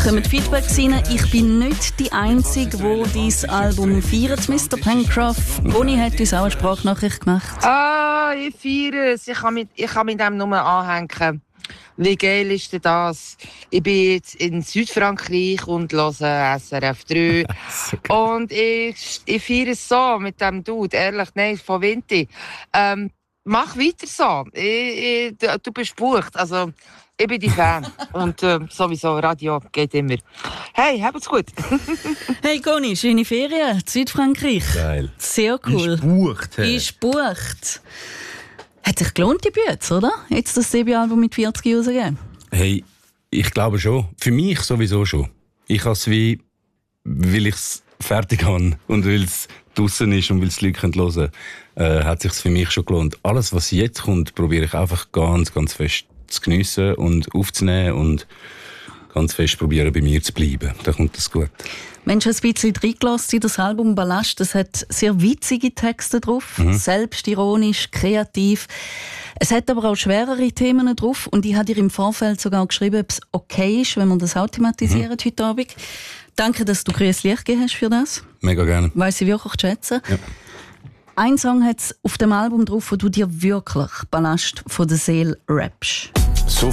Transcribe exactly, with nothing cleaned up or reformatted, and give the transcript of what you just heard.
kommen Feedback rein. Ich bin nicht die Einzige, die dein Album feiert, Mister Pencroff. Boni hat uns auch eine Sprachnachricht gemacht. Ah, ich feiere es. Ich kann mit, ich kann mit dem nur anhängen. Wie geil ist denn das? Ich bin jetzt in Südfrankreich und höre S R F drei. Und ich, ich feiere es so mit dem Dude. Ehrlich, nein, von Vinti. Ähm, mach weiter so. Ich, ich, du, du bist bucht. Also, ich bin dein Fan. Und äh, sowieso, Radio geht immer. Hey, habt's gut. Hey Conny, schöne Ferien in Südfrankreich. Geil. Sehr cool. Ist bucht. Hey. Ist bucht. Hat sich gelohnt, die Bütze, oder? Jetzt das Debütalbum mit vierzig rausgegeben. Hey, ich glaube schon. Für mich sowieso schon. Ich habe es wie, weil ich es fertig habe und weil es draussen ist und weil es die Leute hören können, äh, hat es sich für mich schon gelohnt. Alles, was jetzt kommt, probiere ich einfach ganz, ganz fest zu geniessen und aufzunehmen und ganz fest probieren, bei mir zu bleiben. Dann kommt das gut. Mensch, ein bisschen reingelassen in das Album Ballast. Das hat sehr witzige Texte drauf, mhm. selbstironisch, kreativ. Es hat aber auch schwerere Themen drauf und ich habe dir im Vorfeld sogar geschrieben, ob es okay ist, wenn wir das auch thematisieren mhm. heute Abend. Danke, dass du grünes Licht gegeben hast für das. Mega gerne. Weiss ich wirklich zu schätzen. Ja. Ein Song hat es auf dem Album drauf, wo du dir wirklich Ballast von der Seele rappst. So